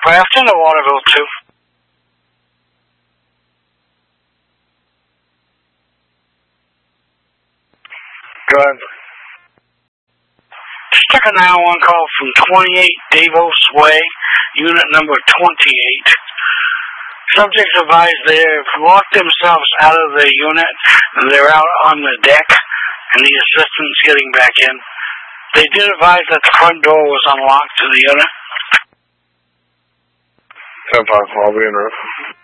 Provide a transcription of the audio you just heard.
aircraft into Waterville, too. Go ahead. Just took a 911 call from 28 Davos Way, unit number 28. Subjects advised they have locked themselves out of the unit and they're out on the deck and the assistance getting back in. They did advise that the front door was unlocked to the unit. 10-5, I'll be in room.